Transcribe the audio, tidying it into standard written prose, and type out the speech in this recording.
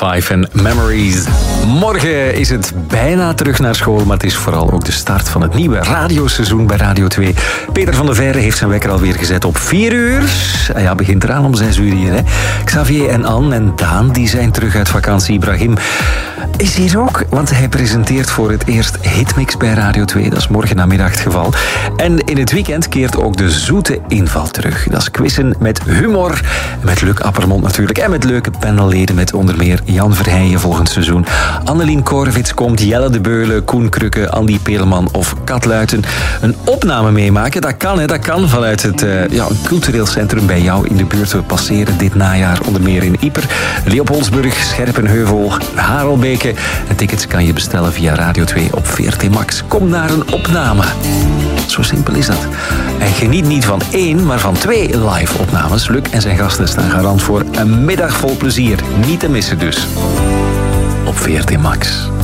5 en Memories. Morgen is het bijna terug naar school, maar het is vooral ook de start van het nieuwe radioseizoen bij Radio 2. Peter van der Veire heeft zijn wekker alweer gezet op 4 uur. Ja, begint eraan om 6 uur hier, hè. Xavier en Anne en Daan, die zijn terug uit vakantie. Ibrahim is hier ook, want hij presenteert voor het eerst Hitmix bij Radio 2. Dat is morgen namiddag het geval. En in het weekend keert ook de zoete inval terug. Dat is quizzen met humor, met Luc Appermond natuurlijk en met leuke panelleden met onder meer Jan Verheijen volgend seizoen. Annelien Korvits komt, Jelle de Beulen, Koen Krukke, Andy Peelman of Kat Luiten. Een opname meemaken, dat kan, hè. Dat kan vanuit het een cultureel centrum bij jou in de buurt. We passeren dit najaar onder meer in Ieper, Leopoldsburg, Scherpenheuvel, Harelbeke. En tickets kan je bestellen via Radio 2 op VRT Max. Kom naar een opname. Zo simpel is dat. En geniet niet van 1, maar van 2 live opnames. Luc en zijn gasten staan garant voor een middag vol plezier. Niet te missen dus. Op VRT Max.